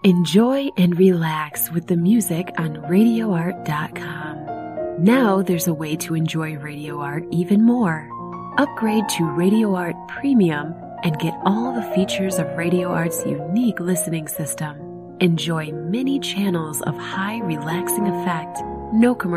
Enjoy and relax with the music on RadioArt.com. Now there's a way to enjoy Radio Art even more. Upgrade to Radio Art Premium and get all the features of Radio Art's unique listening system. Enjoy many channels of high relaxing effect, no commercial